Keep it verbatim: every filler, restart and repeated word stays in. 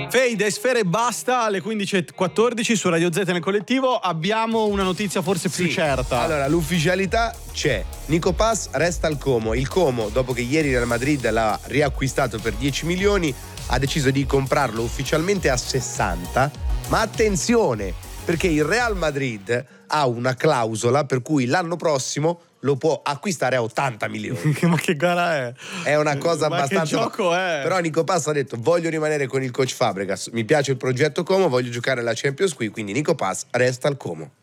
Fade, Sfere, basta alle quindici e quattordici su Radio Z nel collettivo. Abbiamo una notizia forse più sì. certa. Allora, l'ufficialità c'è. Nico Paz resta al Como. Il Como, dopo che ieri Real Madrid l'ha riacquistato per dieci milioni, ha deciso di comprarlo ufficialmente a sessanta. Ma attenzione, perché il Real Madrid ha una clausola per cui l'anno prossimo lo può acquistare a ottanta milioni. Ma che gara è? È una cosa Ma abbastanza. che gioco è? Però Nico Paz ha detto: voglio rimanere con il coach Fabregas, mi piace il progetto Como, voglio giocare alla Champions qui, quindi Nico Paz resta al Como.